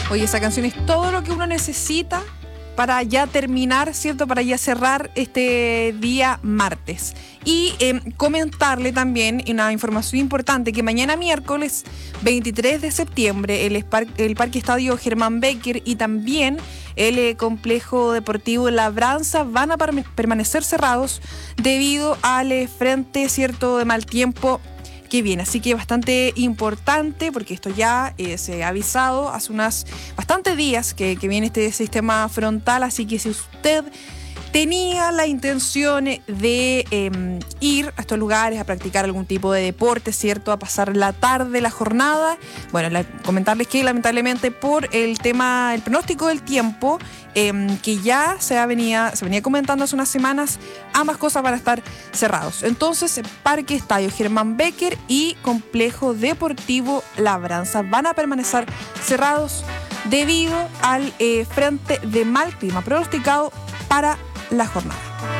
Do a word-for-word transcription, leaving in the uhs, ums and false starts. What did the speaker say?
Oye, esa canción es todo lo que uno necesita para ya terminar, ¿cierto? Para ya cerrar este día martes. Y eh, comentarle también una información importante, que mañana miércoles veintitrés de septiembre el, Spar- el Parque Estadio Germán Becker y también el eh, Complejo Deportivo Labranza van a par- permanecer cerrados debido al eh, frente, ¿cierto?, de mal tiempo que viene. Así que bastante importante, porque esto ya eh, se ha avisado hace unos bastantes días que, que viene este sistema frontal. Así que si usted tenía la intención de eh, ir a estos lugares a practicar algún tipo de deporte, ¿cierto?, a pasar la tarde, la jornada, bueno, la, comentarles que lamentablemente por el tema, el pronóstico del tiempo, eh, que ya se, venía, se venía comentando hace unas semanas, ambas cosas van a estar cerrados. Entonces, Parque Estadio Germán Becker y Complejo Deportivo Labranza van a permanecer cerrados debido al eh, frente de mal clima pronosticado para la jornada.